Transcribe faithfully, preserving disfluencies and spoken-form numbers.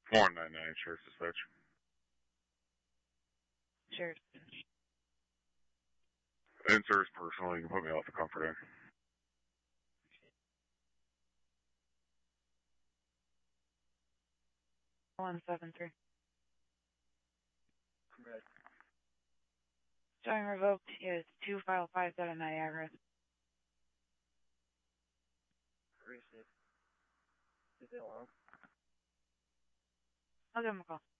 four nine nine, Sheriff's Dispatch. Sheriff. And service personal, you can put me off the comfort in. one seven three. Red. Showing revoked is two file five seven Niagara. Receive. Is it long? I'll give him a call.